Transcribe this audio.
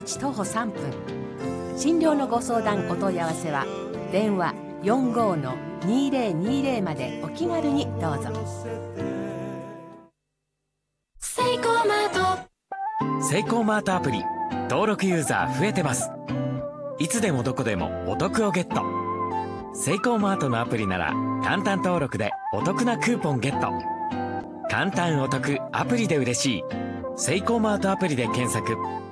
徒歩3分。診療のご相談お問い合わせは電話45-2020までお気軽にどうぞ。 セイコーマート。 セイコーマートアプリ登録ユーザー増えてます。いつでもどこでもお得をゲット。セイコーマートのアプリなら簡単登録でお得なクーポンゲット。簡単お得アプリで嬉しい。セイコーマートアプリで検索。